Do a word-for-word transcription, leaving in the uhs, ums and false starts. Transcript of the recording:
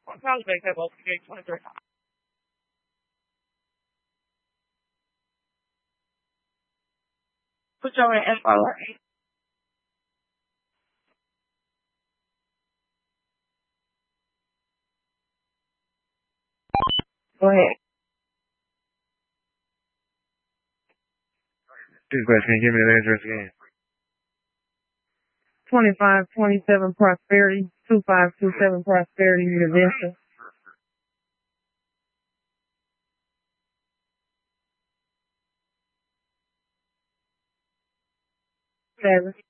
I'll probably make that multiplication twenty-three. Put your in my life. Go ahead. This question, give me the address again. twenty-five twenty-seven Prosperity, two five two seven Prosperity, New Vista. Seven.